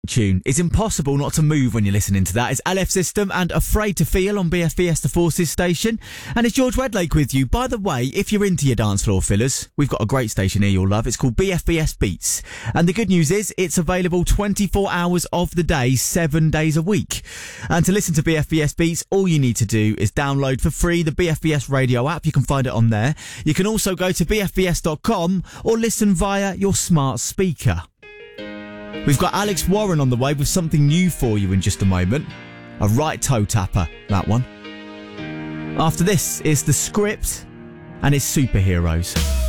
Tune. It's impossible not to move when you're listening to that. It's LF System and Afraid to Feel on BFBS The Forces station. And it's George Wedlake with you. By the way, if you're into your dance floor fillers, we've got a great station here you'll love. It's called BFBS Beats. And the good news is it's available 24 hours of the day, 7 days a week. And to listen to BFBS Beats, all you need to do is download for free the BFBS radio app. You can find it on there. You can also go to bfbs.com or listen via your smart speaker. We've got Alex Warren on the way with something new for you in just a moment. A right toe tapper, that one. After this is The Script and its superheroes.